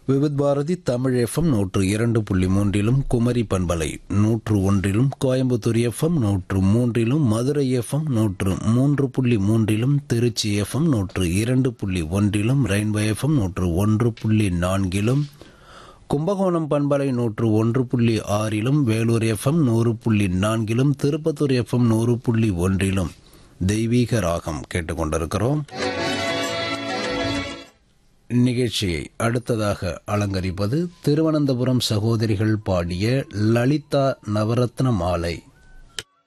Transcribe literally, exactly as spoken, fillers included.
Vividh Bharathi Tamil FM நூற்று இரண்டு புள்ளி மூன்றிலும், குமரி பண்பலை நூற்று ஒன்றிலும், கோயம்புத்தூர் எஃப்எம் நூற்று மூன்றிலும், மதுரை எஃப்எம் நூற்று மூன்று புள்ளி மூன்றிலும், திருச்சி எஃப்எம் நூற்று இரண்டு புள்ளி ஒன்றிலும், ரெயின்போ எஃப்எம் நூற்று ஒன்று புள்ளி நான்கிலும், கும்பகோணம் பண்பலை நூற்று ஒன்று புள்ளி ஆறிலும், வேலூர் எஃப்எம் நூறு புள்ளி நான்கிலும், திருப்பத்தூர் எஃப்எம் நூறு புள்ளி ஒன்றிலும் தெய்வீக ராகம் கேட்டுக்கொண்டிருக்கிறோம். நிகழ்ச்சியை அடுத்ததாக அலங்கரிப்பது திருவனந்தபுரம் சகோதரிகள் பாடிய லலிதா நவரத்ன மாலை.